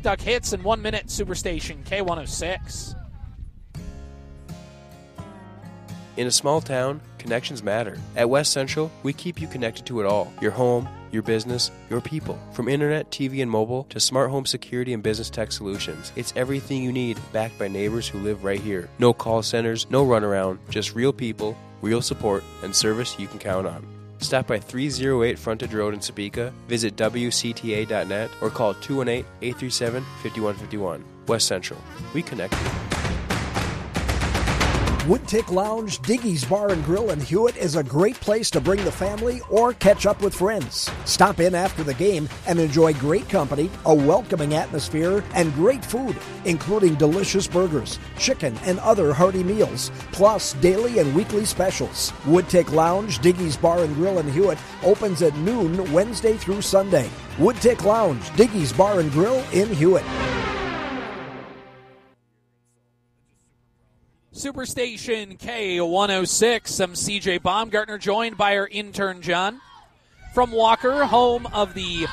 Black Duck hits in 1 minute. Superstation K106. In a small town, connections matter. At West Central, we keep you connected to it all. Your home, your business, your people. From internet, TV, and mobile to smart home security and business tech solutions. It's everything you need, backed by neighbors who live right here. No call centers, no runaround, just real people, real support, and service you can count on. Stop by 308 Frontage Road in Topeka, visit WCTA.net, or call 218-837-5151. West Central. We connect you. Woodtick Lounge, Diggy's Bar and Grill in Hewitt is a great place to bring the family or catch up with friends. Stop in after the game and enjoy great company, a welcoming atmosphere, and great food, including delicious burgers, chicken, and other hearty meals, plus daily and weekly specials. Woodtick Lounge, Diggy's Bar and Grill in Hewitt opens at noon Wednesday through Sunday. Woodtick Lounge, Diggy's Bar and Grill in Hewitt. Superstation K106. I'm CJ Baumgartner, joined by our intern John from Walker, home of the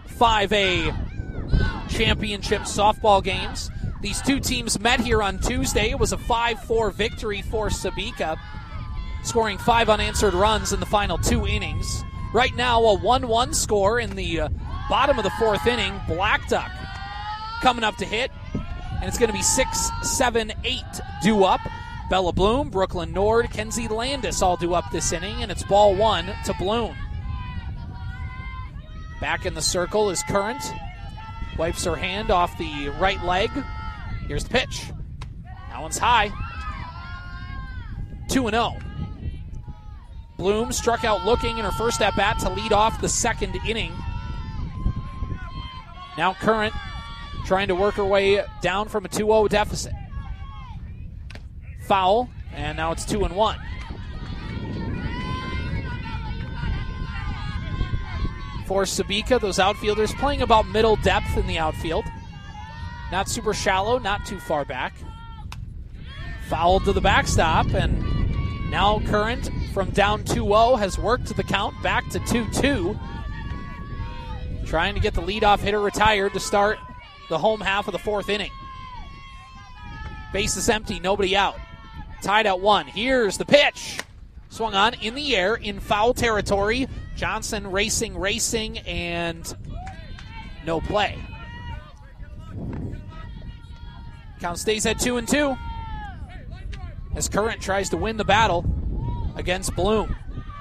5A championship softball games. These two teams met here on Tuesday. It was a 5-4 victory for Sebeka, scoring 5 unanswered runs in the final 2 innings. Right now, a 1-1 score in the bottom of the 4th inning. Black Duck coming up to hit. And it's going to be 6, 7, 8 due up. Bella Bloom, Brooklyn Nord, Kenzie Landis all due up this inning, and it's ball 1 to Bloom. Back in the circle is Current. Wipes her hand off the right leg. Here's the pitch. That one's high. 2-0. Bloom struck out looking in her first at-bat to lead off the 2nd inning. Now Current trying to work her way down from a 2-0 deficit. Foul, and now it's 2-1. For Sebeka, those outfielders playing about middle depth in the outfield. Not super shallow, not too far back. Foul to the backstop, and now Current from down 2-0 has worked the count back to 2-2. Trying to get the leadoff hitter retired to start the home half of the 4th inning. Base is empty, nobody out. Tied at 1. Here's the pitch. Swung on in the air in foul territory. Johnson racing, and no play. Count stays at 2-2 as Current tries to win the battle against Bloom.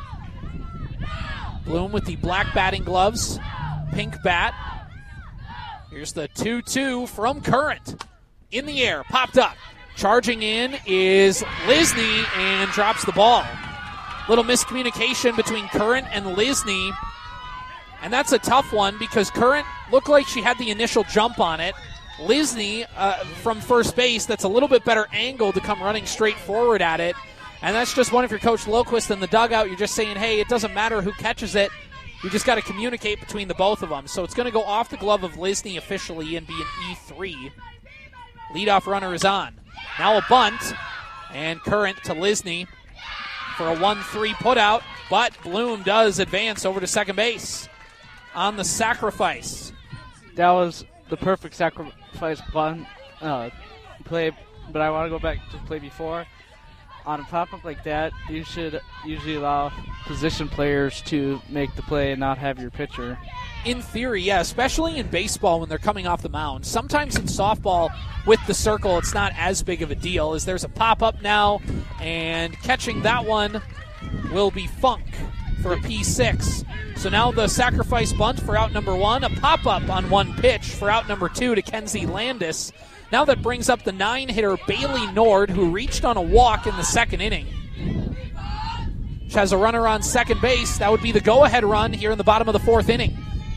Bloom with the black batting gloves, pink bat. Here's the 2-2 from Current. In the air, popped up. Charging in is Lisney and drops the ball. Little miscommunication between Current and Lisney. And that's a tough one because Current looked like she had the initial jump on it. Lisney from first base, that's a little bit better angle to come running straight forward at it. And that's just one of your Coach Loquist in the dugout. You're just saying, hey, it doesn't matter who catches it. You just got to communicate between the both of them. So it's going to go off the glove of Lisney officially and be an E3. Leadoff runner is on. Now a bunt, and Current to Lisney for a 1-3 putout, but Bloom does advance over to second base on the sacrifice. That was the perfect sacrifice bunt play, but I want to go back to the play before. On a pop-up like that, you should usually allow position players to make the play and not have your pitcher. In theory, yeah, especially in baseball when they're coming off the mound. Sometimes in softball with the circle, it's not as big of a deal as there's a pop-up now, and catching that one will be Funk for a P6. So now the sacrifice bunt for out number 1, a pop-up on 1 pitch for out number 2 to Kenzie Landis. Now that brings up the 9-hitter Bailey Nord, who reached on a walk in the 2nd inning. She has a runner on second base. That would be the go-ahead run here in the bottom of the 4th inning.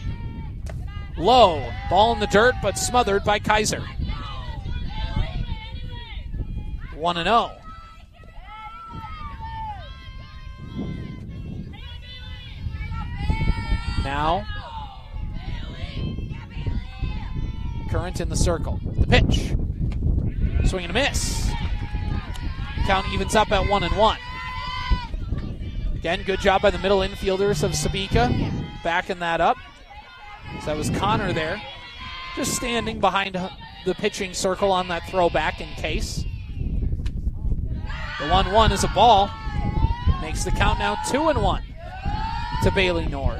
Low, ball in the dirt, but smothered by Kaiser. 1-0. Now, Current in the circle. The pitch. Swing and a miss. Count evens up at 1-1. Again, good job by the middle infielders of Sebeka, backing that up. So that was Connor there. just standing behind the pitching circle on that throwback in case. The 1-1 is a ball. Makes the count now 2-1 to Bailey Nord.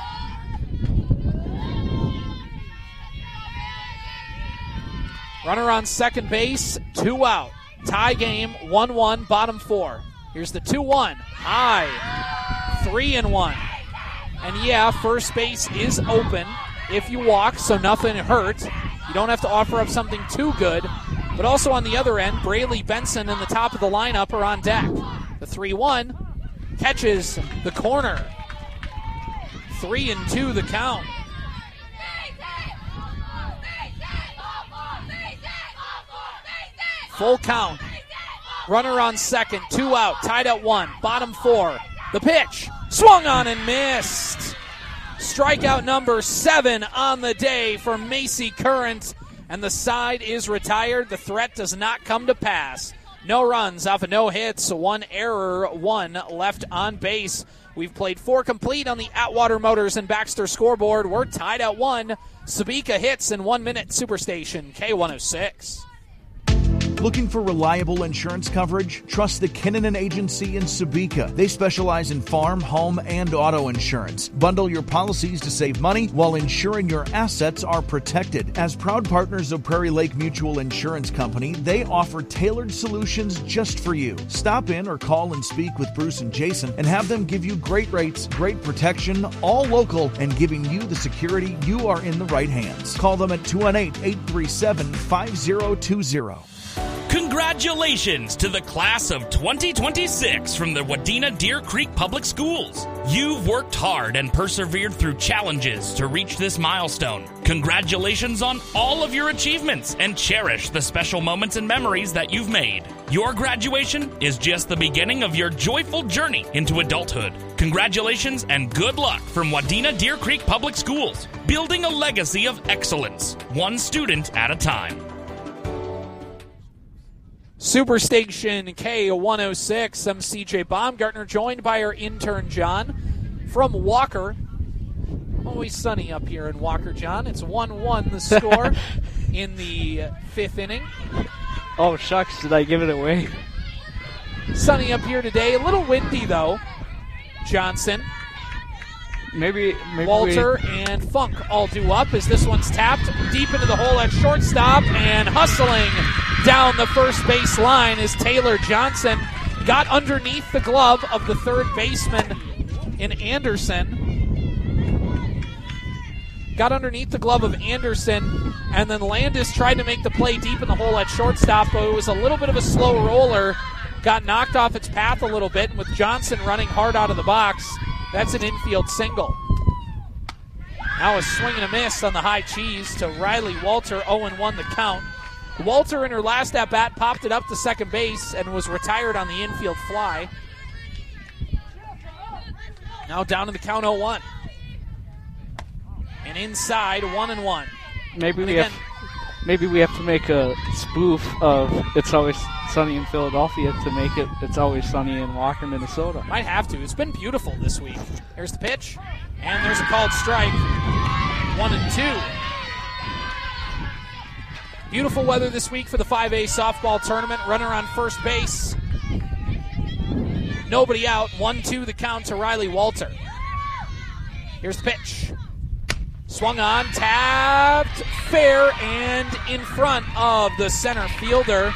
Runner on second base, 2 out. Tie game, 1-1, bottom 4. Here's the 2-1. High. 3-1. And yeah, first base is open if you walk, so nothing hurt. You don't have to offer up something too good. But also on the other end, Braley Benson and the top of the lineup are on deck. The 3-1 catches the corner. 3-2 the count. Full count. Runner on second, 2 out, tied at 1, bottom 4. The pitch, swung on and missed. Strikeout number 7 on the day for Macy Current, and the side is retired. The threat does not come to pass. No runs off of no hits, 1 error, 1 left on base. We've played 4 complete on the Atwater Motors and Baxter scoreboard. We're tied at 1. Sabika hits in 1 minute. Superstation K106. Looking for reliable insurance coverage? Trust the Kinnunen Agency in Sabika. They specialize in farm, home, and auto insurance. Bundle your policies to save money while ensuring your assets are protected. As proud partners of Prairie Lake Mutual Insurance Company, they offer tailored solutions just for you. Stop in or call and speak with Bruce and Jason and have them give you great rates, great protection, all local, and giving you the security you are in the right hands. Call them at 218-837-5020. Congratulations to the class of 2026 from the Wadena Deer Creek Public Schools. You've worked hard and persevered through challenges to reach this milestone. Congratulations on all of your achievements and cherish the special moments and memories that you've made. Your graduation is just the beginning of your joyful journey into adulthood. Congratulations and good luck from Wadena Deer Creek Public Schools, building a legacy of excellence, one student at a time. Superstation K106. I'm CJ Baumgartner, joined by our intern John from Walker. Always sunny up here in Walker, John. It's 1-1 the score in the 5th inning. Oh, shucks, did I give it away? Sunny up here today. A little windy, though. Johnson, Maybe Walter, and Funk all due up as this one's tapped deep into the hole at shortstop, and hustling down the first base line is Taylor Johnson. Got underneath the glove of the third baseman in Anderson. Got underneath the glove of Anderson, and then Landis tried to make the play deep in the hole at shortstop, but it was a little bit of a slow roller. Got knocked off its path a little bit, and with Johnson running hard out of the box, that's an infield single. Now a swing and a miss on the high cheese to Riley Walter, 0-1 the count. Walter in her last at-bat popped it up to second base and was retired on the infield fly. Now down to the count 0-1. And inside, 1-1. Maybe we have to make a spoof of It's Always Sunny in Philadelphia to make it It's Always Sunny in Walker, Minnesota. Might have to. It's been beautiful this week. There's the pitch, and there's a called strike. 1-2. Beautiful weather this week for the 5A softball tournament. Runner on first base. Nobody out. 1-2 the count to Riley Walter. Here's the pitch. Swung on, tapped, fair, and in front of the center fielder.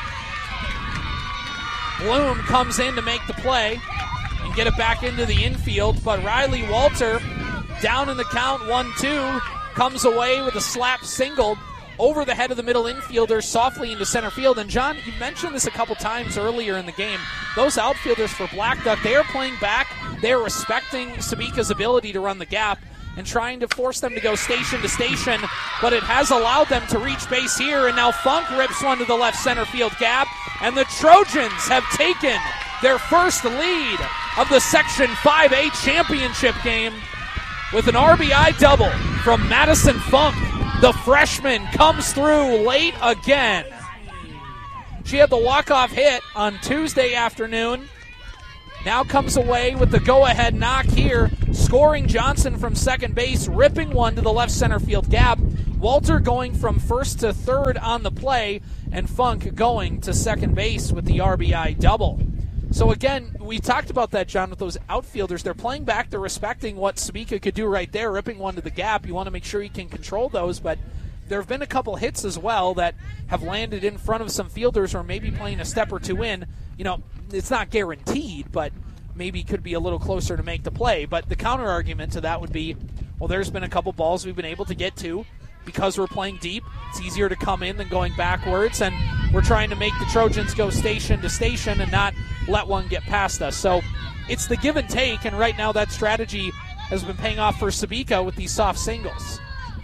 Bloom comes in to make the play and get it back into the infield, but Riley Walter, down in the count, 1-2, comes away with a slap single over the head of the middle infielder, softly into center field. And John, you mentioned this a couple times earlier in the game. Those outfielders for Black Duck, they are playing back. They are respecting Sabika's ability to run the gap and trying to force them to go station to station, but it has allowed them to reach base here, and now Funk rips one to the left center field gap, and the Trojans have taken their first lead of the Section 5A championship game with an RBI double from Madison Funk. The freshman comes through late again. She had the walk-off hit on Tuesday afternoon. Now comes away with the go-ahead knock here, scoring Johnson from second base, ripping one to the left center field gap. Walter going from first to third on the play, and Funk going to second base with the RBI double. So again, we talked about that, John, with those outfielders. They're playing back. They're respecting what Sabika could do right there, ripping one to the gap. You want to make sure you can control those, but there have been a couple hits as well that have landed in front of some fielders or maybe playing a step or two in. It's not guaranteed, but maybe could be a little closer to make the play. But the counter argument to that would be, well, there's been a couple balls we've been able to get to. Because we're playing deep, it's easier to come in than going backwards, and we're trying to make the Trojans go station to station and not let one get past us. So it's the give and take, and right now that strategy has been paying off for Sabika with these soft singles.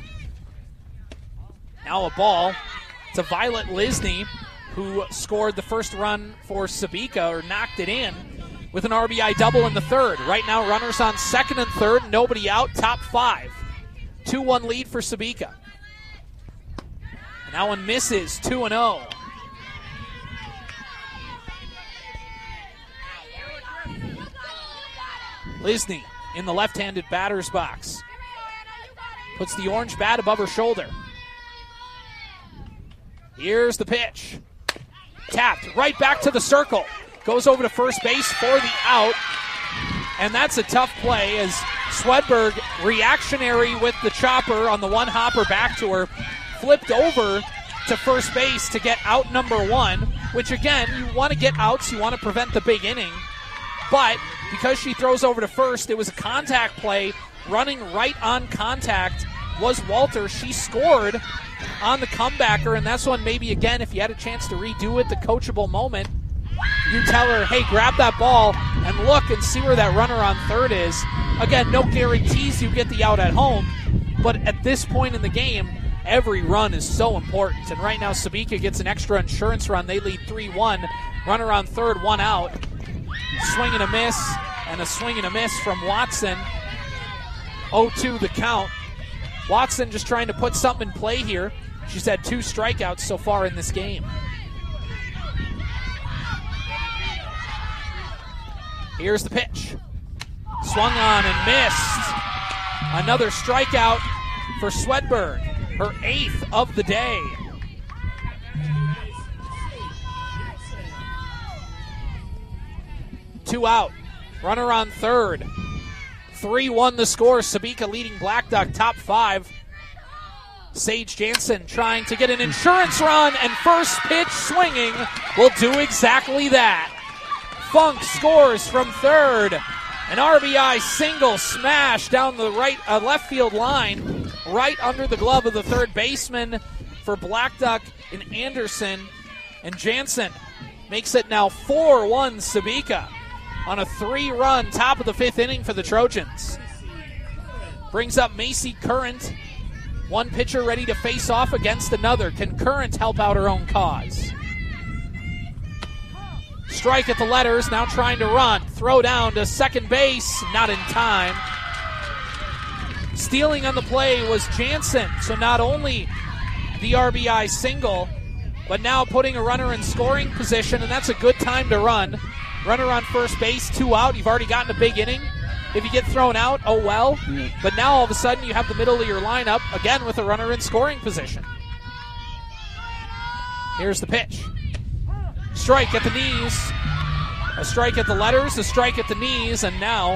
Now a ball to Violet Lisney, who scored the first run for Sabika, or knocked it in, with an RBI double in the third. Right now runners on second and third, nobody out, top 5. 2-1 lead for Sabika. That one misses, 2-0. Lisney in the left-handed batter's box. Puts the orange bat above her shoulder. Here's the pitch. Tapped right back to the circle. Goes over to first base for the out. And that's a tough play as Swedberg, reactionary with the chopper on the one hopper back to her, flipped over to first base to get out number 1, which again, you want to get outs, you want to prevent the big inning. But because she throws over to first, it was a contact play. Running right on contact was Walter. She scored on the comebacker, and that's one maybe, again, if you had a chance to redo it, the coachable moment, you tell her, hey, grab that ball and look and see where that runner on third is. Again, no guarantees you get the out at home, but at this point in the game, every run is so important. And right now, Sabika gets an extra insurance run. They lead 3-1. Runner on third, 1 out. Swing and a miss, and a swing and a miss from Watson. 0-2 the count. Watson just trying to put something in play here. She's had 2 strikeouts so far in this game. Here's the pitch. Swung on and missed. Another strikeout for Swedberg, her 8th of the day. Two out. Runner on third. 3-1 the score. Sabika leading Black Duck top 5. Sage Jansen trying to get an insurance run, and first pitch swinging will do exactly that. Funk scores from third. An RBI single smash down the left field line, right under the glove of the third baseman for Black Duck and Anderson. And Jansen makes it now 4-1 Sabika on a 3-run top of the 5th inning for the Trojans. Brings up Macy Current. One pitcher ready to face off against another. Can Current help out her own cause? Strike at the letters, now trying to run. Throw down to second base, not in time. Stealing on the play was Jansen, so not only the RBI single, but now putting a runner in scoring position, and that's a good time to run. Runner on first base, 2 out. You've already gotten a big inning. If you get thrown out, oh well. But now all of a sudden you have the middle of your lineup, again with a runner in scoring position. Here's the pitch. Strike at the knees. A strike at the letters, a strike at the knees, and now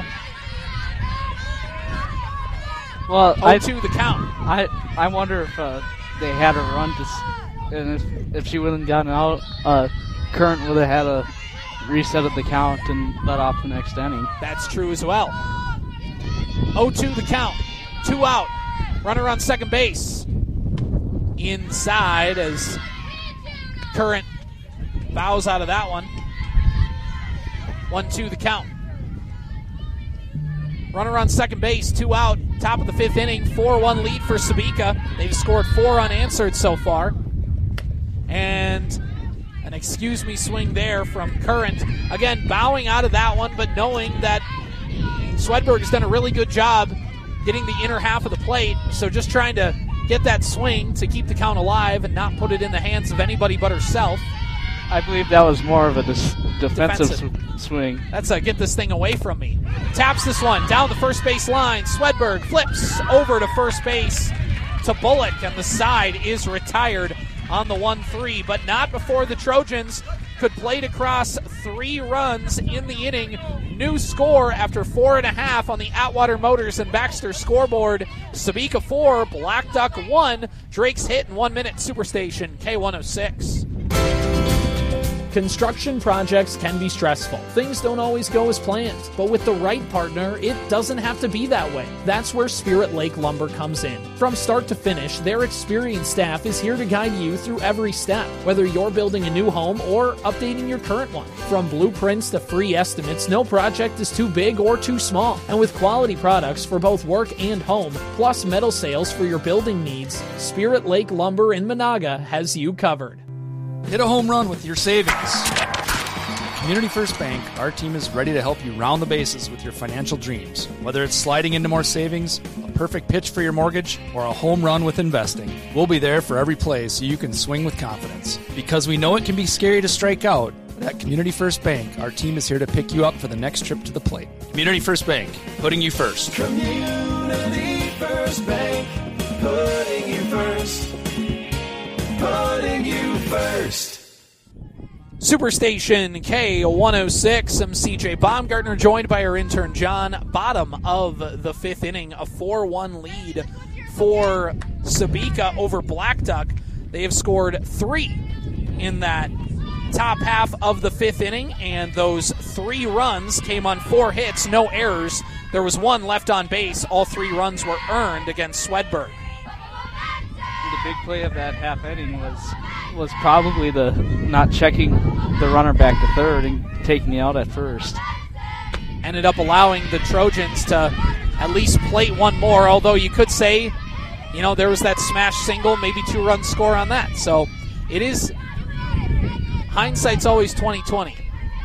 0-2 the count. I wonder if they had a run and if she wouldn't have gotten out, Current would have had a reset of the count and let off the next inning. That's true as well. 0-2 the count. 2 out. Runner on second base. Inside as Current bows out of that one. 1-2 the count. Runner on second base, 2 out, top of the 5th inning, 4-1 lead for Sabika. They've scored 4 unanswered so far. And an excuse me swing there from Current. Again, bowing out of that one, but knowing that Swedberg has done a really good job getting the inner half of the plate, so just trying to get that swing to keep the count alive and not put it in the hands of anybody but herself. I believe that was more of a defensive swing. That's a get this thing away from me. Taps this one down the first base line. Swedberg flips over to first base to Bullock, and the side is retired on the 1-3, but not before the Trojans could plate across 3 runs in the inning. New score after 4.5 on the Atwater Motors and Baxter scoreboard. Sebeka 4, Black Duck 1. Drake's hit in 1 minute. Superstation K106. Construction projects can be stressful. Things don't always go as planned, but with the right partner, it doesn't have to be that way. That's where Spirit Lake Lumber comes in. From start to finish, their experienced staff is here to guide you through every step, whether you're building a new home or updating your current one. From blueprints to free estimates, no project is too big or too small. And with quality products for both work and home, plus metal sales for your building needs, Spirit Lake Lumber in Monaga has you covered. Hit a home run with your savings. Community First Bank, our team is ready to help you round the bases with your financial dreams. Whether it's sliding into more savings, a perfect pitch for your mortgage, or a home run with investing, we'll be there for every play so you can swing with confidence. Because we know it can be scary to strike out, but at Community First Bank, our team is here to pick you up for the next trip to the plate. Community First Bank, putting you first. Community First Bank, putting you first. Putting you first. Superstation K106. I'm CJ Baumgartner, joined by our intern John. Bottom of the 5th inning, a 4-1 lead for Sebeka over Black Duck. They have scored 3 in that top half of the 5th inning, and those 3 runs came on 4 hits, no errors. There was 1 left on base. All 3 runs were earned against Swedberg. The big play of that half inning was probably the not checking the runner back to third and taking the out at first. Ended up allowing the Trojans to at least plate 1 more, although you could say, there was that smash single, maybe 2-run score on that. So it is, hindsight's always 20/20.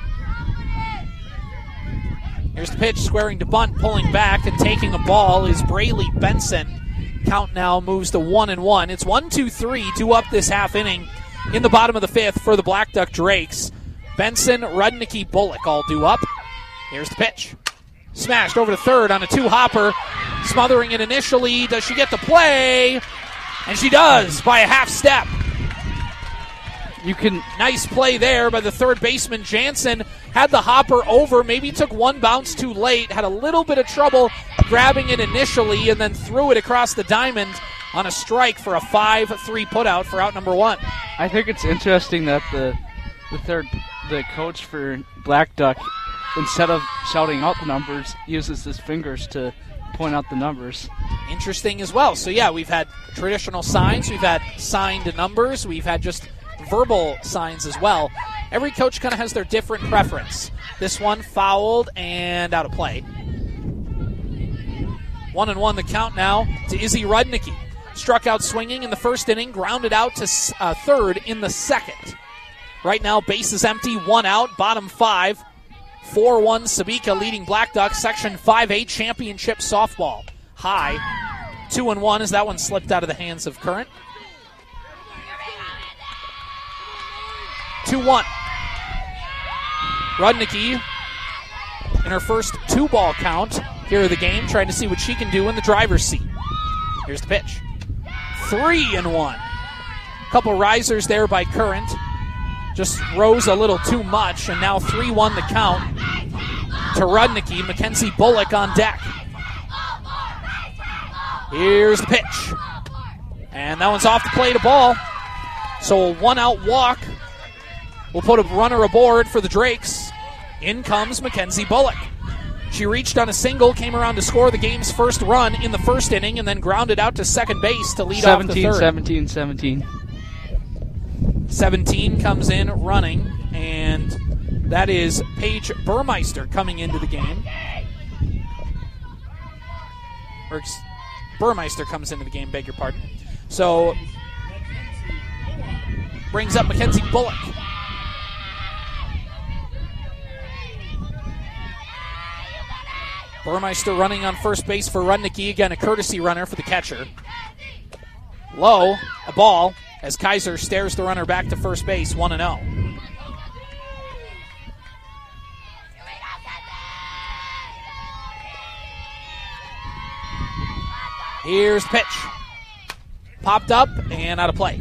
Here's the pitch, squaring to bunt, pulling back and taking a ball is Brayley Benson. Count now moves to 1-1. It's 1-2-3 due up this half inning in the bottom of the 5th for the Black Duck Drakes. Benson, Rudnicki, Bullock all due up. Here's the pitch. Smashed over to third on a 2-hopper. Smothering it initially. Does she get the play? And she does by a half step. Nice play there by the third baseman. Jansen had the hopper over, maybe took 1 bounce too late, had a little bit of trouble grabbing it initially, and then threw it across the diamond on a strike for a 5-3 putout for out number 1. I think it's interesting that the coach for Black Duck, instead of shouting out the numbers, uses his fingers to point out the numbers. Interesting as well. So yeah, we've had traditional signs, we've had signed numbers, we've had just verbal signs as well. Every coach kind of has their different preference. This one fouled and out of play. 1-1 the count now to Izzy Rudnicki. Struck out swinging in the first inning, grounded out to third in the second. Right now, bases empty, 1 out, bottom 5. 4-1 Sebeka leading Black Duck, Section 5A championship softball. High. 2-1 as that one slipped out of the hands of Current. 2-1. Rudnicki in her first 2-ball count here of the game, trying to see what she can do in the driver's seat. Here's the pitch. 3-1. Couple risers there by Current. Just rose a little too much, and now 3-1 the count to Rudnicki. Mackenzie Bullock on deck. Here's the pitch. And that one's off the plate, a ball. So a 1-out walk. We'll put a runner aboard for the Drakes. In comes Mackenzie Bullock. She reached on a single, came around to score the game's first run in the first inning, and then grounded out to second base to lead off the third. 17. 17 comes in running, and that is Paige Burmeister coming into the game. Burmeister comes into the game, beg your pardon. So, brings up Mackenzie Bullock. Burmeister running on first base for Rudnicki. Again, a courtesy runner for the catcher. Low, a ball, as Kaiser stares the runner back to first base, 1-0. Here's the pitch. Popped up and out of play.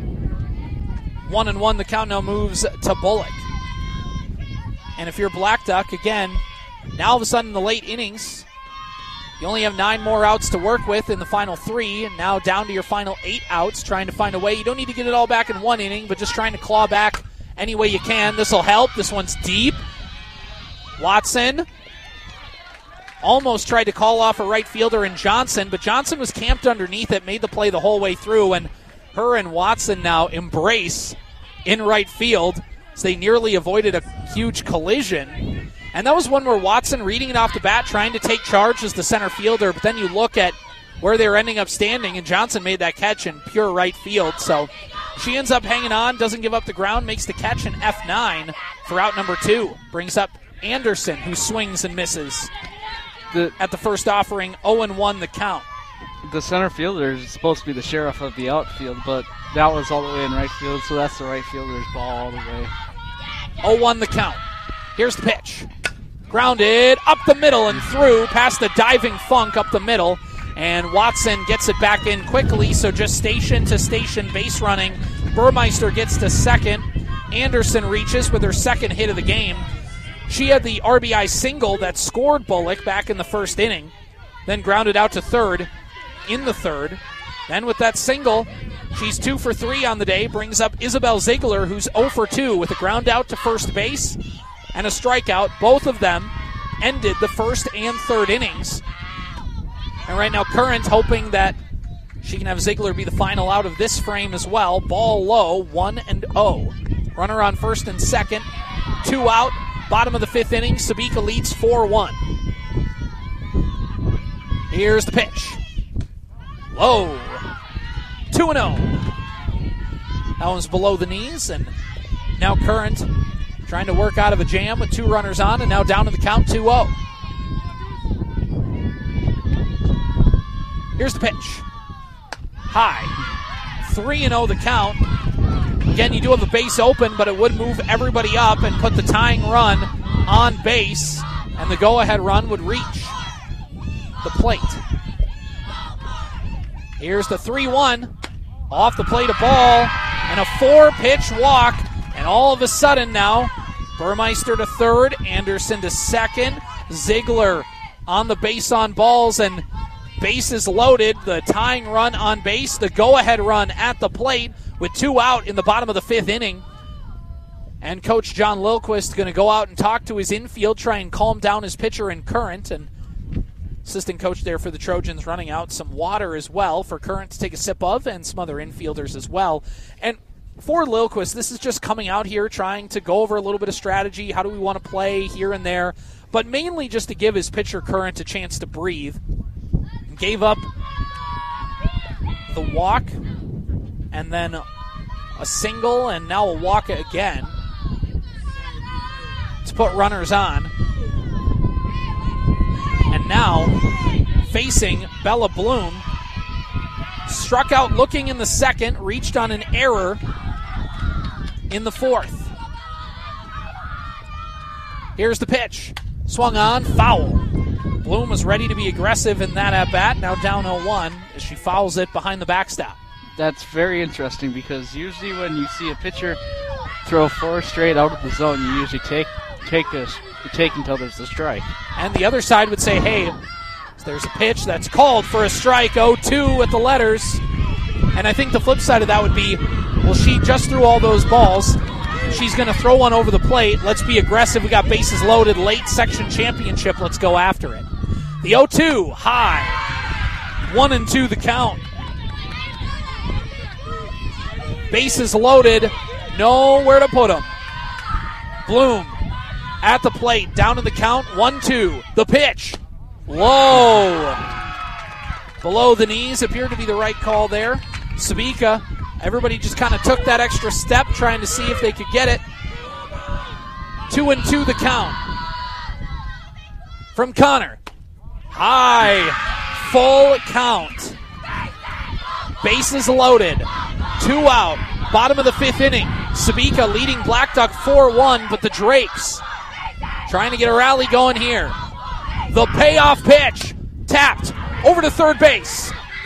1-1, the count now moves to Bullock. And if you're Black Duck, again, now all of a sudden in the late innings, you only have 9 more outs to work with in the final 3, and now down to your final 8 outs, trying to find a way. You don't need to get it all back in 1 inning, but just trying to claw back any way you can. This will help. This one's deep. Watson almost tried to call off a right fielder in Johnson, but Johnson was camped underneath it, made the play the whole way through, and her and Watson now embrace in right field as they nearly avoided a huge collision. And that was one where Watson, reading it off the bat, trying to take charge as the center fielder, but then you look at where they're ending up standing, and Johnson made that catch in pure right field. So she ends up hanging on, doesn't give up the ground, makes the catch in F9 for out number 2. Brings up Anderson, who swings and misses. At the first offering, 0-1 the count. The center fielder is supposed to be the sheriff of the outfield, but that was all the way in right field, so that's the right fielder's ball all the way. 0-1 the count. Here's the pitch. Grounded up the middle and through past the diving Funk up the middle, and Watson gets it back in quickly, so just station to station base running. Burmeister gets to second. Anderson reaches with her second hit of the game. She had the RBI single that scored Bullock back in the first inning, then grounded out to third in the third. Then with that single, she's 2 for 3 on the day, brings up Isabel Ziegler, who's 0 for 2 with a ground out to first base and a strikeout. Both of them ended the first and third innings. And right now, Current hoping that she can have Ziegler be the final out of this frame as well. Ball low, 1-0. Runner on first and second, 2 out. Bottom of the 5th inning, Sabika leads 4-1. Here's the pitch. Low. 2-0. That one's below the knees, and now Current trying to work out of a jam with 2 runners on, and now down to the count, 2-0. Here's the pitch. High. 3-0 the count. Again, you do have a base open, but it would move everybody up and put the tying run on base, and the go-ahead run would reach the plate. Here's the 3-1. Off the plate, a ball, and a 4-pitch walk, and all of a sudden now, Burmeister to third, Anderson to second, Ziegler on the base on balls, and bases loaded. The tying run on base, the go-ahead run at the plate, with 2 out in the bottom of the 5th inning. And Coach John Lilquist going to go out and talk to his infield, try and calm down his pitcher in Current. And assistant coach there for the Trojans running out some water as well for Current to take a sip of, and some other infielders as well. And for Lilquist, this is just coming out here trying to go over a little bit of strategy. How do we want to play here and there? But mainly just to give his pitcher Current a chance to breathe. Gave up the walk, and then a single, and now a walk again to put runners on. And now, facing Bella Bloom, struck out looking in the second, reached on an error in the 4th. Here's the pitch. Swung on, foul. Bloom was ready to be aggressive in that at-bat, now down 0-1 as she fouls it behind the backstop. That's very interesting, because usually when you see a pitcher throw 4 straight out of the zone, you usually take until there's a strike. And the other side would say, hey, there's a pitch that's called for a strike, 0-2 with the letters. And I think the flip side of that would be, well, she just threw all those balls. She's going to throw one over the plate. Let's be aggressive. We got bases loaded, late section championship. Let's go after it. The 0-2, high. 1-2 the count. Bases loaded, nowhere to put them. Bloom at the plate, down to the count, 1-2. The pitch, low. Below the knees, appeared to be the right call there. Sabika, everybody just kind of took that extra step, trying to see if they could get it. 2-2 the count. From Connor. High, full count. Bases loaded. 2 out. Bottom of the 5th inning. Sabika leading Black Duck 4-1, but the Drakes trying to get a rally going here. The payoff pitch. Tapped over to third base.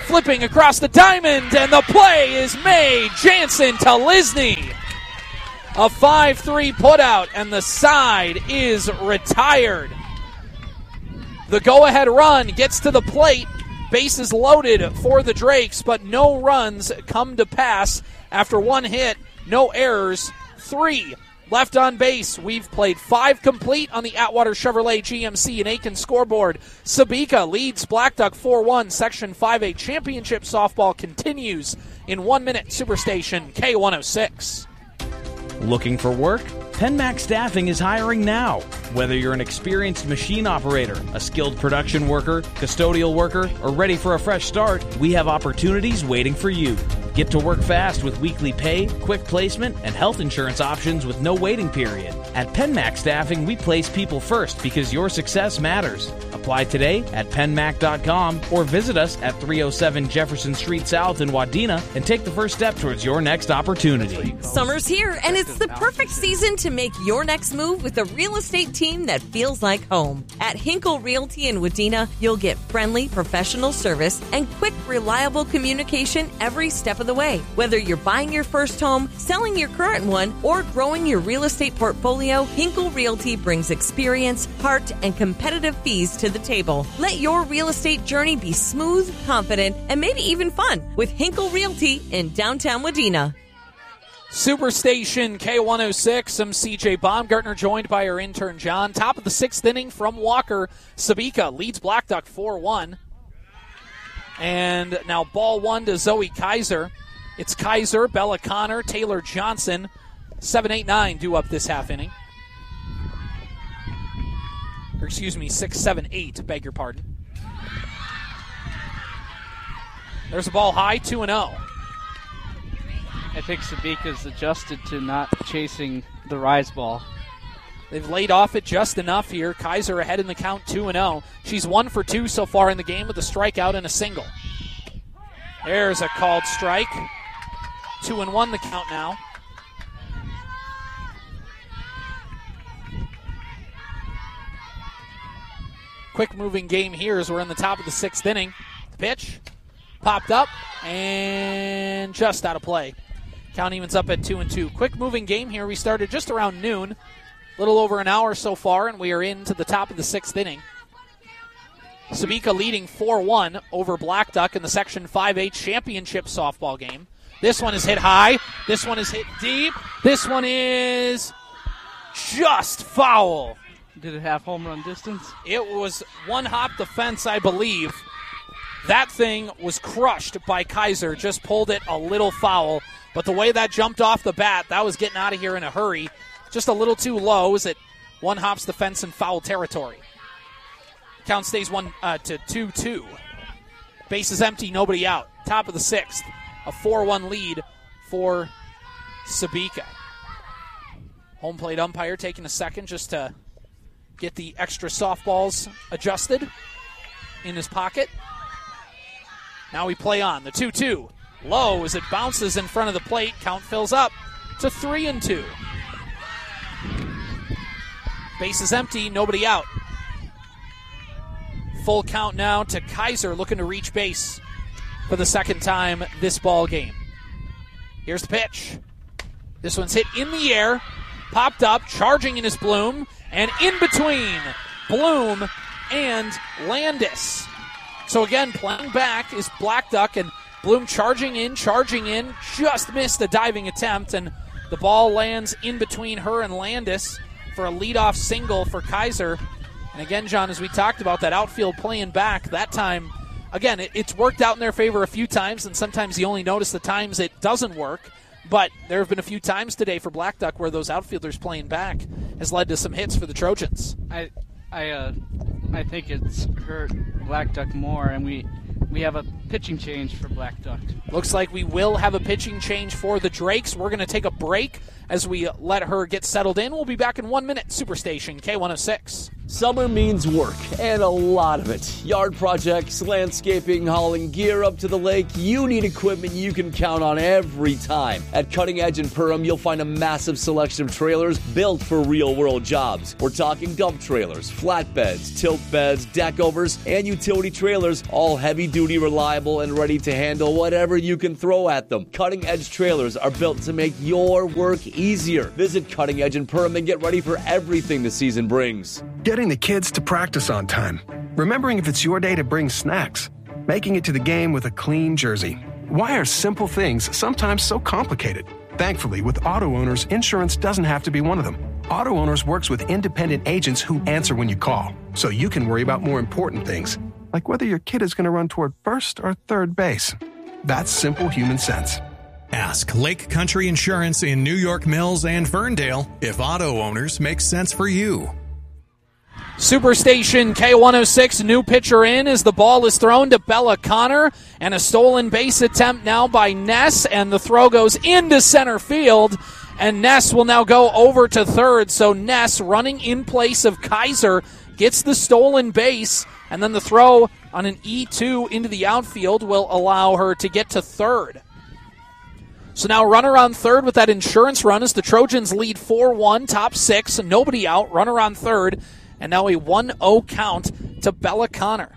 Flipping across the diamond, and the play is made. Jansen to Lisney. A 5-3 putout, and the side is retired. The go-ahead run gets to the plate. Bases loaded for the Drakes, but no runs come to pass after one hit. No errors. 3 left on base. We've played 5 complete on the Atwater Chevrolet GMC and Aiken scoreboard. Sabika leads Blackduck 4-1. Section 5A championship softball continues in 1 minute. Superstation K106. Looking for work? PenMax Staffing is hiring now. Whether you're an experienced machine operator, a skilled production worker, custodial worker, or ready for a fresh start, we have opportunities waiting for you. Get to work fast with weekly pay, quick placement, and health insurance options with no waiting period. At PenMax Staffing, we place people first because your success matters. Apply today at penmac.com or visit us at 307 Jefferson Street South in Wadena and take the first step towards your next opportunity. Summer's here, and it's the perfect season to make your next move with a real estate team that feels like home. At Hinkle Realty in Wadena, you'll get friendly, professional service and quick, reliable communication every step of the way. Whether you're buying your first home, selling your current one, or growing your real estate portfolio, Hinkle Realty brings experience, heart, and competitive fees to the table. Let your real estate journey be smooth, confident, and maybe even fun with Hinkle Realty in downtown Wadena. Superstation K106. I'm CJ Baumgartner, joined by our intern John. Top of the 6th inning from Walker. Sabika leads Blackduck 4-1. And now ball 1 to Zoe Kaiser. It's Kaiser, Bella Connor, Taylor Johnson. 7-8-9 due up this half inning. Or excuse me, 6-7-8, beg your pardon. There's a ball high, 2-0. I think Sabika's adjusted to not chasing the rise ball. They've laid off it just enough here. Kaiser ahead in the count, 2-0. She's 1 for 2 so far in the game with a strikeout and a single. There's a called strike. 2-1 the count now. Quick moving game here as we're in the top of the 6th inning. The pitch popped up and just out of play. Count evens up at 2-2. Quick moving game here. We started just around noon. A little over an hour so far, and we are into the top of the 6th inning. Sabika leading 4-1 over Blackduck in the Section 5A championship softball game. This one is hit high. This one is hit deep. This one is just foul. Did it have home run distance? It was one hop the fence, I believe. That thing was crushed by Kaiser. Just pulled it a little foul. But the way that jumped off the bat, that was getting out of here in a hurry. Just a little too low as it one hops the fence in foul territory. Count stays 2-2. Base is empty, nobody out. Top of the 6th. A 4-1 lead for Sabika. Home plate umpire taking a second just to get the extra softballs adjusted in his pocket. Now we play on. The 2-2. Low as it bounces in front of the plate. Count fills up to 3-2. Base is empty, nobody out. Full count now to Kaiser looking to reach base for the second time this ball game. Here's the pitch. This one's hit in the air, popped up, charging in is Bloom, and in between Bloom and Landis. So again, playing back is Blackduck, and Bloom charging in, just missed a diving attempt, and the ball lands in between her and Landis for a leadoff single for Kaiser. And again, John, as we talked about, that outfield playing back, that time, again, it's worked out in their favor a few times, and sometimes you only notice the times it doesn't work. But there have been a few times today for Blackduck where those outfielders playing back has led to some hits for the Trojans. I think it's hurt Blackduck more, and we have a pitching change for Blackduck. Looks like we will have a pitching change for the Drakes. We're going to take a break as we let her get settled in. We'll be back in 1 minute. Superstation K106. Summer means work, and a lot of it. Yard projects, landscaping, hauling gear up to the lake. You need equipment you can count on every time. At Cutting Edge in Perham, you'll find a massive selection of trailers built for real-world jobs. We're talking dump trailers, flatbeds, tilt beds, deck overs, and utility trailers, all heavy-duty, reliable reliable and ready to handle whatever you can throw at them. Cutting Edge trailers are built to make your work easier. Visit Cutting Edge in Perham and get ready for everything the season brings. Getting the kids to practice on time. Remembering if it's your day to bring snacks. Making it to the game with a clean jersey. Why are simple things sometimes so complicated? Thankfully, with Auto Owners, insurance doesn't have to be one of them. Auto Owners works with independent agents who answer when you call, so you can worry about more important things, like whether your kid is going to run toward first or third base. That's simple human sense. Ask Lake Country Insurance in New York Mills and Ferndale if Auto Owners makes sense for you. Superstation K106, new pitcher in as the ball is thrown to Bella Connor, and a stolen base attempt now by Ness, and the throw goes into center field, and Ness will now go over to third. So Ness, running in place of Kaiser, gets the stolen base, and then the throw on an E2 into the outfield will allow her to get to third. So now runner on third with that insurance run as the Trojans lead 4-1, top six, nobody out, runner on third. And now a 1-0 count to Bella Connor.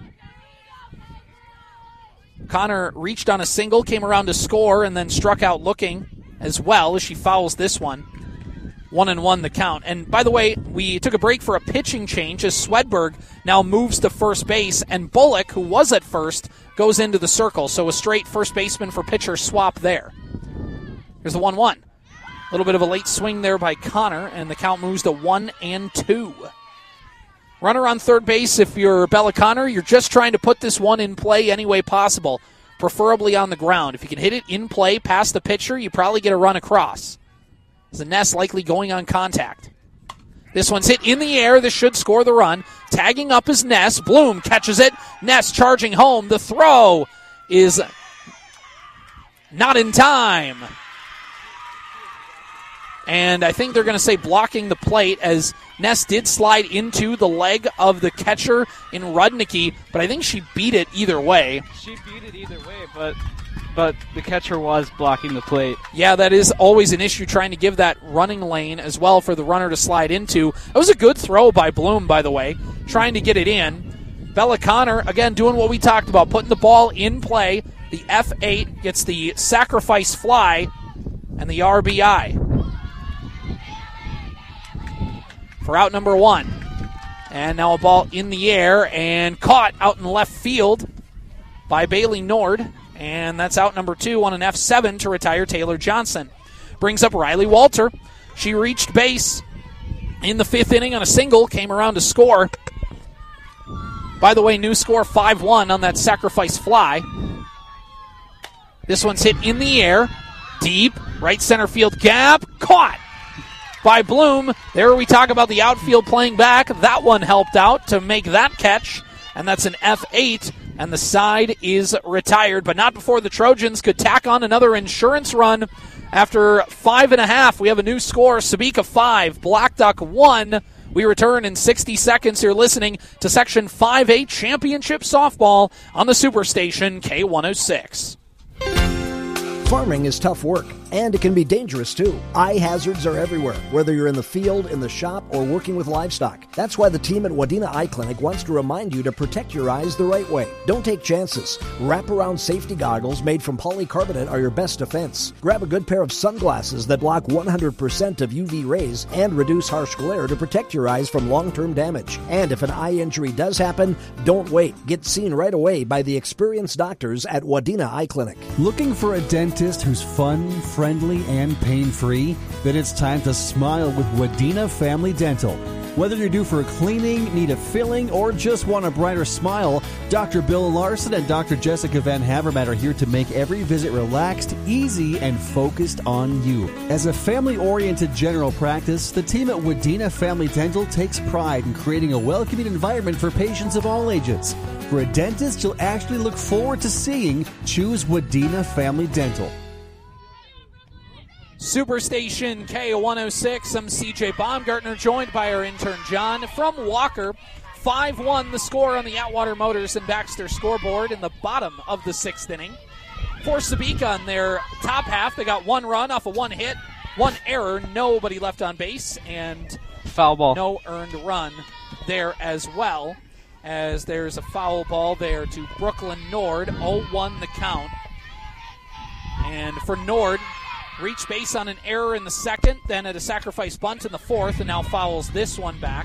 Connor reached on a single, came around to score, and then struck out looking as well as she fouls this one. 1-1 the count. And by the way, we took a break for a pitching change as Swedberg now moves to first base, and Bullock, who was at first, goes into the circle. So a straight first baseman for pitcher swap there. Here's the 1-1. A little bit of a late swing there by Connor, and the count moves to 1-2. Runner on third base, if you're Bella Connor, you're just trying to put this one in play any way possible, preferably on the ground. If you can hit it in play past the pitcher, you probably get a run across. The Ness likely going on contact. This one's hit in the air. This should score the run. Tagging up is Ness. Bloom catches it. Ness charging home. The throw is not in time. And I think they're going to say blocking the plate as Ness did slide into the leg of the catcher in Rudnicki, but I think she beat it either way. She beat it either way, but the catcher was blocking the plate. Yeah, that is always an issue, trying to give that running lane as well for the runner to slide into. It was a good throw by Bloom, by the way, trying to get it in. Bella Connor, again, doing what we talked about, putting the ball in play. The F8 gets the sacrifice fly and the RBI for out number one. And now a ball in the air and caught out in left field by Bailey Nord. And that's out number two on an F7 to retire Taylor Johnson. Brings up Riley Walter. She reached base in the fifth inning on a single, came around to score. By the way, new score 5-1 on that sacrifice fly. This one's hit in the air, deep, right center field gap, caught by Bloom. There we talk about the outfield playing back. That one helped out to make that catch, and that's an F8, and the side is retired, but not before the Trojans could tack on another insurance run. After 5.5, we have a new score, Sabika 5, Black Duck 1. We return in 60 seconds. You're listening to Section 5A Championship Softball on the Superstation K106. Farming is tough work, and it can be dangerous too. Eye hazards are everywhere, whether you're in the field, in the shop, or working with livestock. That's why the team at Wadena Eye Clinic wants to remind you to protect your eyes the right way. Don't take chances. Wraparound safety goggles made from polycarbonate are your best defense. Grab a good pair of sunglasses that block 100% of UV rays and reduce harsh glare to protect your eyes from long-term damage. And if an eye injury does happen, don't wait. Get seen right away by the experienced doctors at Wadena Eye Clinic. Looking for a dentist who's fun, friendly, and pain-free? Then it's time to smile with Wadena Family Dental. Whether you're due for a cleaning, need a filling, or just want a brighter smile, Dr. Bill Larson and Dr. Jessica Van Havermaet are here to make every visit relaxed, easy, and focused on you. As a family-oriented general practice, the team at Wadena Family Dental takes pride in creating a welcoming environment for patients of all ages. For a dentist you'll actually look forward to seeing, choose Wadena Family Dental. Superstation K106. I'm CJ Baumgartner, joined by our intern John from Walker. 5-1 the score on the Atwater Motors and Baxter scoreboard in the bottom of the sixth inning. For Sabika on their top half, they got one run off of one hit, one error, nobody left on base, and foul ball. No earned run there as well. as there's a foul ball there to Brooklyn Nord. 0-1 the count. And for Nord, reach base on an error in the second, then at a sacrifice bunt in the fourth, and now fouls this one back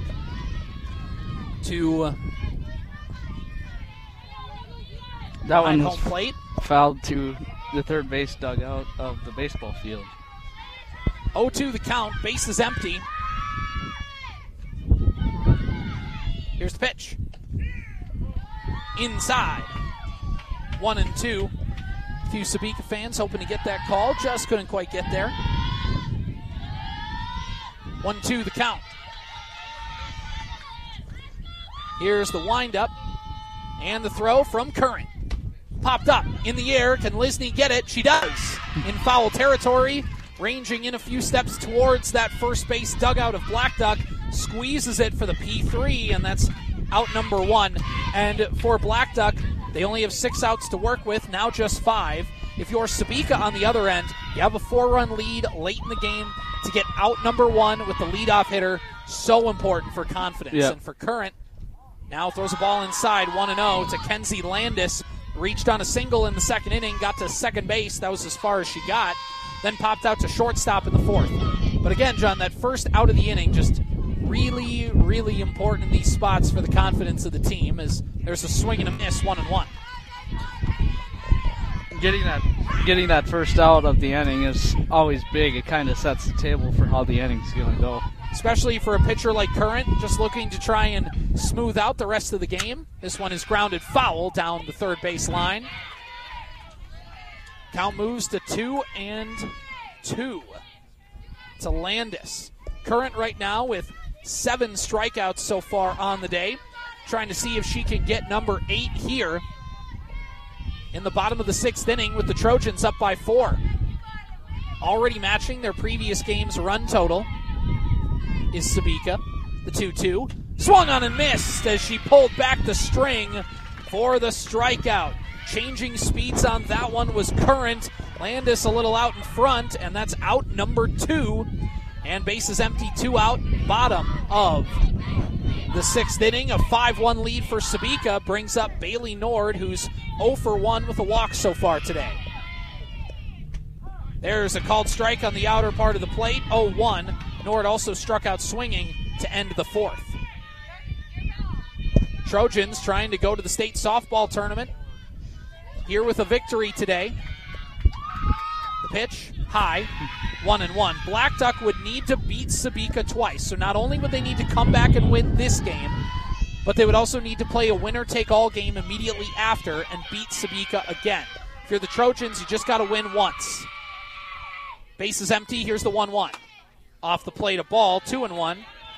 to that one home plate. Fouled to the third base dugout of the baseball field. 0-2 the count. Base is empty. Here's the pitch. Inside. 1-2. A few Sebeka fans hoping to get that call. Just couldn't quite get there. 1-2 the count. Here's the windup. And the throw from Current. Popped up in the air. Can Lisney get it? She does. In foul territory. Ranging in a few steps towards that first base dugout of Blackduck. Squeezes it for the P3, and that's out number 1. And for Blackduck, they only have 6 outs to work with, now just 5. If you're Sebeka on the other end, you have a 4-run lead late in the game to get out number 1 with the leadoff hitter. So important for confidence. Yep. And for Current, now throws a ball inside, 1-0 to Kenzie Landis. Reached on a single in the second inning, got to second base. That was as far as she got. Then popped out to shortstop in the fourth. But again, John, that first out of the inning just really, really important in these spots for the confidence of the team, as there's a swing and a miss, 1-1. Getting that first out of the inning is always big. It kind of sets the table for how the inning's going to go. Especially for a pitcher like Current, just looking to try and smooth out the rest of the game. This one is grounded foul down the third base line. Count moves to 2-2 to Landis. Current right now with 7 strikeouts so far on the day. Trying to see if she can get number 8 here in the bottom of the 6th inning with the Trojans up by 4. Already matching their previous game's run total is Sebeka, the 2-2. Swung on and missed as she pulled back the string for the strikeout. Changing speeds on that one was Current. Landis a little out in front, and that's out number 2. And bases empty, 2 out, bottom of the 6th inning. A 5-1 lead for Sebeka brings up Bailey Nord, who's 0 for 1 with a walk so far today. There's a called strike on the outer part of the plate, 0-1. Nord also struck out swinging to end the 4th. Trojans trying to go to the state softball tournament here with a victory today. The pitch, high, 1-1. Blackduck would need to beat Sebeka twice. So not only would they need to come back and win this game, but they would also need to play a winner-take-all game immediately after and beat Sebeka again. If you're the Trojans, you just got to win once. Base is empty. Here's the 1-1. Off the plate, a ball, 2-1.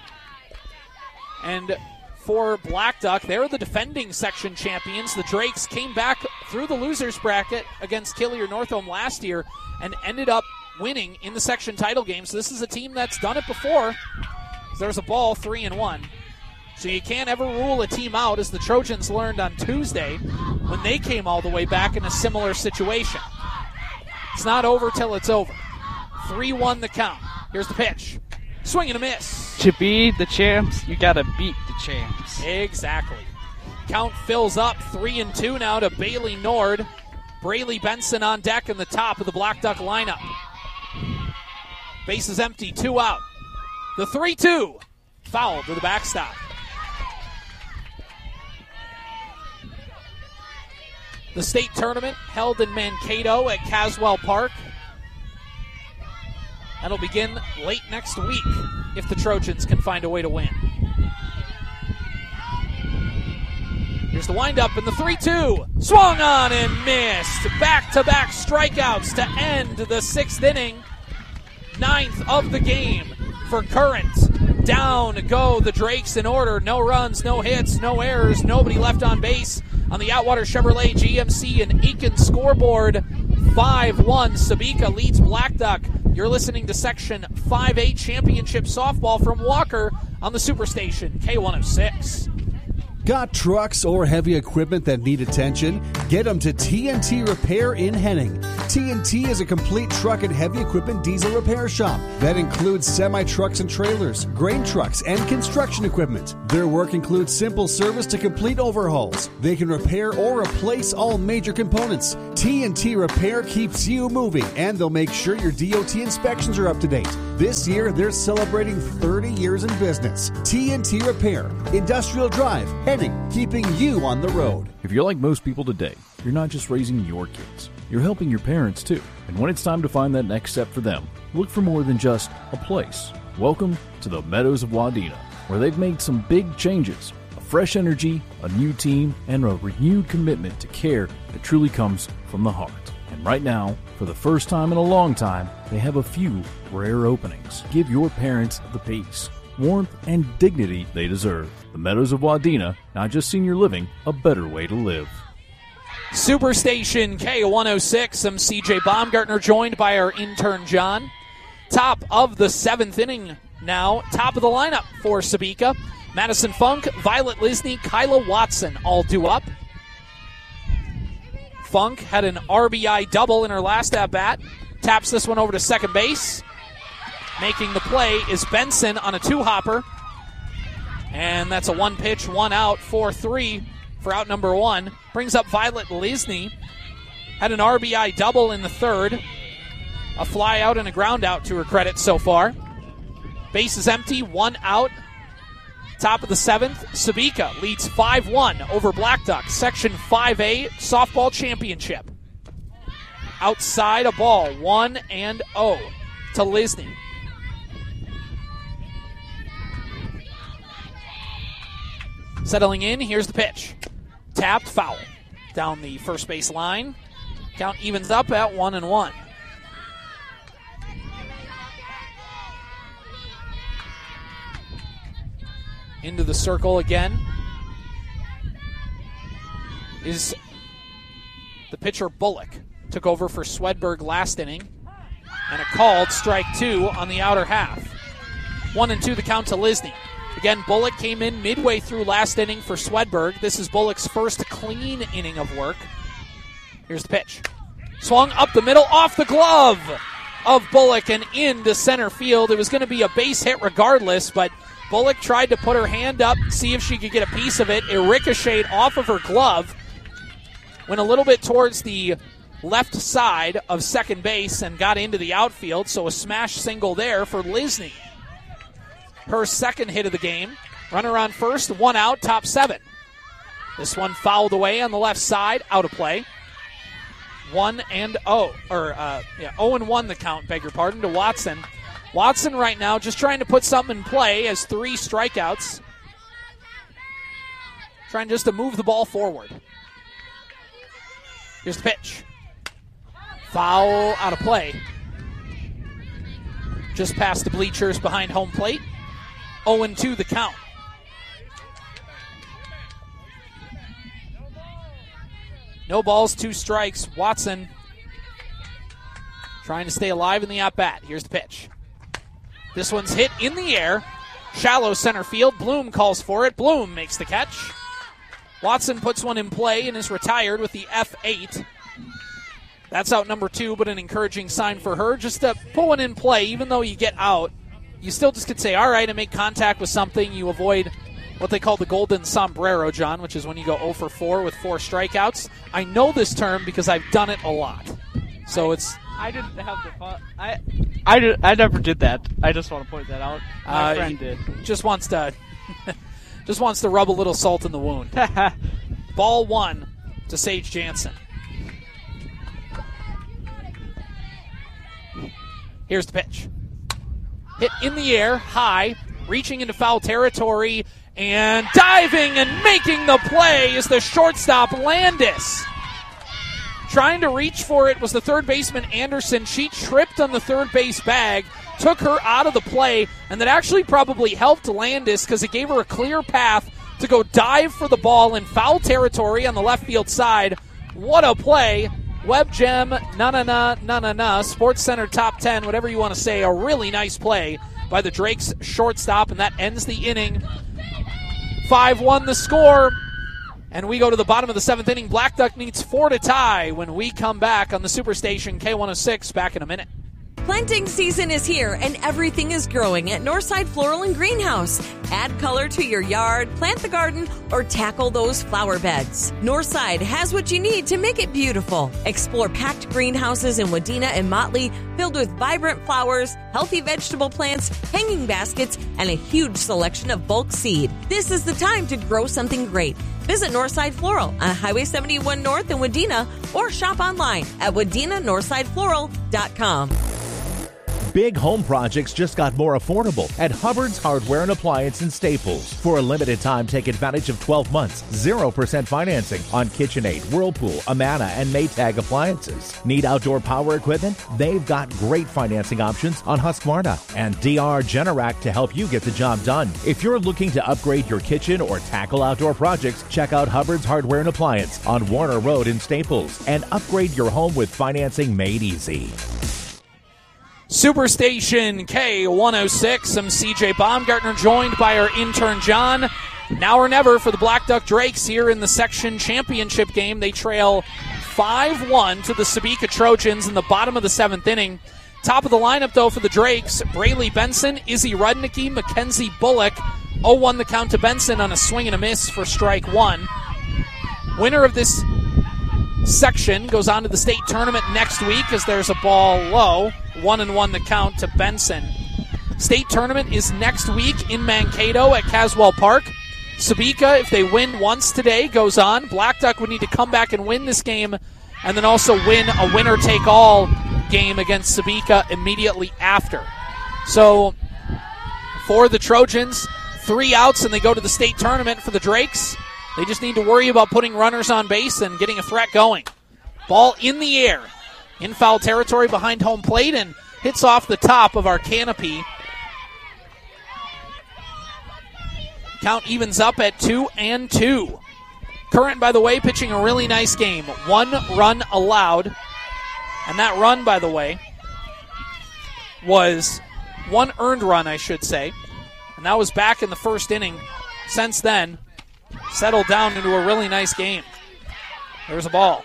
And for Blackduck, they're the defending section champions. The Drakes came back through the losers bracket against Killier Northome last year and ended up winning in the section title game. So this is a team that's done it before. There's a ball, 3-1. So you can't ever rule a team out, as the Trojans learned on Tuesday when they came all the way back in a similar situation. It's not over till it's over. 3-1 the count. Here's the pitch. Swing and a miss. To be the champs, you got to beat the champs. Exactly. Count fills up, 3-2 now to Bailey Nord. Braylee Benson on deck in the top of the Blackduck lineup. Base is empty, 2 out. The 3-2. Foul to the backstop. The state tournament held in Mankato at Caswell Park. That'll begin late next week if the Trojans can find a way to win. Here's the windup and the 3-2. Swung on and missed. Back-to-back strikeouts to end the 6th inning. 9th of the game for Current. Down go the Drakes in order. No runs, no hits, no errors, nobody left on base on the Atwater Chevrolet GMC and Aiken scoreboard. 5-1. Sebeka leads Blackduck. You're listening to Section 5A Championship Softball from Walker on the Superstation, K106. Got trucks or heavy equipment that need attention? Get them to TNT Repair in Henning. T&T is a complete truck and heavy equipment diesel repair shop that includes semi-trucks and trailers, grain trucks, and construction equipment. Their work includes simple service to complete overhauls. They can repair or replace all major components. T&T Repair keeps you moving, and they'll make sure your DOT inspections are up to date. This year, they're celebrating 30 years in business. T&T Repair, Industrial Drive, Henning, keeping you on the road. If you're like most people today, you're not just raising your kids, you're helping your parents too. And when it's time to find that next step for them, look for more than just a place. Welcome to the Meadows of Wadena, where they've made some big changes. A fresh energy, a new team, and a renewed commitment to care that truly comes from the heart. And right now, for the first time in a long time, they have a few rare openings. Give your parents the peace, warmth, and dignity they deserve. The Meadows of Wadena, not just senior living, a better way to live. Superstation K106. I'm CJ Baumgartner, joined by our intern John. Top of the 7th inning now. Top of the lineup for Sebeka. Madison Funk, Violet Lisney, Kyla Watson all due up. Funk had an RBI double in her last at-bat. Taps this one over to second base. Making the play is Benson on a two-hopper. And that's a one-pitch, one-out, 4-3 for out number 1. Brings up Violet Lisney. Had an RBI double in the third. A fly out and a ground out to her credit so far. Base is empty, 1 out. Top of the 7th, Sebeka leads 5-1 over Black Duck, Section 5A softball championship. Outside a ball, 1-0 to Lisney. Settling in, here's the pitch. Tapped, foul. Down the first base line. Count evens up at 1-1. Into the circle again is the pitcher Bullock. Took over for Swedberg last inning. And a called strike 2 on the outer half. 1-2 the count to Lisney. Again, Bullock came in midway through last inning for Swedberg. This is Bullock's first clean inning of work. Here's the pitch. Swung up the middle, off the glove of Bullock and into center field. It was going to be a base hit regardless, but Bullock tried to put her hand up, see if she could get a piece of it. It ricocheted off of her glove. Went a little bit towards the left side of second base and got into the outfield, so a smash single there for Lisney. Her second hit of the game. Runner on first, 1 out, top 7. This one fouled away on the left side, out of play. 1-0, 0-1 the count, beg your pardon, to Watson. Watson right now just trying to put something in play, has 3 strikeouts. Trying just to move the ball forward. Here's the pitch. Foul, out of play. Just past the bleachers behind home plate. 0-2 the count. No balls, 2 strikes. Watson trying to stay alive in the at-bat. Here's the pitch. This one's hit in the air. Shallow center field. Bloom calls for it. Bloom makes the catch. Watson puts one in play and is retired with the F8. That's out number 2, but an encouraging sign for her. Just to put one in play, even though you get out, you still just could say, all right, and make contact with something. You avoid what they call the golden sombrero, John, which is when you go 0 for 4 with 4 strikeouts. I know this term because I've done it a lot. So I didn't have the fun. I never did that. I just want to point that out. My friend did. Just wants to rub a little salt in the wound. Ball 1 to Sage Jansen. Here's the pitch. Hit in the air, high, reaching into foul territory, and diving and making the play is the shortstop, Landis. Trying to reach for it was the third baseman, Anderson. She tripped on the third base bag, took her out of the play, and that actually probably helped Landis because it gave her a clear path to go dive for the ball in foul territory on the left field side. What a play. Web Gem, na-na-na, Sports Center top 10, whatever you want to say. A really nice play by the Drakes shortstop, and that ends the inning. 5-1 the score. And we go to the bottom of the 7th inning. Black Duck needs 4 to tie when we come back on the Superstation K106. Back in a minute. Planting season is here and everything is growing at Northside Floral and Greenhouse. Add color to your yard, plant the garden, or tackle those flower beds. Northside has what you need to make it beautiful. Explore packed greenhouses in Wadena and Motley filled with vibrant flowers, healthy vegetable plants, hanging baskets, and a huge selection of bulk seed. This is the time to grow something great. Visit Northside Floral on Highway 71 North in Wadena or shop online at wadenanorthsidefloral.com. Big home projects just got more affordable at Hubbard's Hardware and Appliance in Staples. For a limited time, take advantage of 12 months, 0% financing on KitchenAid, Whirlpool, Amana, and Maytag appliances. Need outdoor power equipment? They've got great financing options on Husqvarna and DR Generac to help you get the job done. If you're looking to upgrade your kitchen or tackle outdoor projects, check out Hubbard's Hardware and Appliance on Warner Road in Staples and upgrade your home with financing made easy. Superstation K106. I'm CJ Baumgartner, joined by our intern John. Now or never for the Black Duck Drakes here in the section championship game. They trail 5-1 to the Sebeka Trojans in the bottom of the 7th inning. Top of the lineup, though, for the Drakes, Braley Benson, Izzy Rudnicki, Mackenzie Bullock. 0-1 the count to Benson on a swing and a miss for strike one. Winner of this section goes on to the state tournament next week as there's a ball low. 1-1 the count to Benson. State tournament is next week in Mankato at Caswell Park. Sebeka, if they win once today, goes on. Black Duck would need to come back and win this game and then also win a winner-take-all game against Sebeka immediately after. So for the Trojans, 3 outs and they go to the state tournament. For the Drakes, they just need to worry about putting runners on base and getting a threat going. Ball in the air, in foul territory behind home plate, and hits off the top of our canopy. Count evens up at 2-2. Current, by the way, pitching a really nice game. 1 run allowed. And that run, by the way, was 1 earned run, I should say. And that was back in the first inning. Since then, settled down into a really nice game. There's a ball.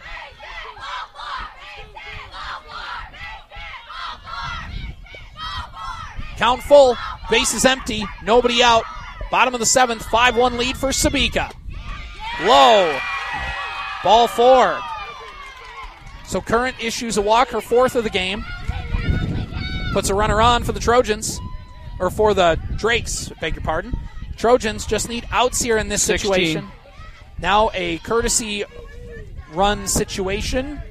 Count full, base is empty, nobody out. Bottom of the 7th, 5-1 lead for Sebeka. Low, ball 4. So Current issues a walk, her 4th of the game. Puts a runner on for the Trojans, or for the Drakes, beg your pardon. Trojans just need outs here in this situation. 16. Now a courtesy run situation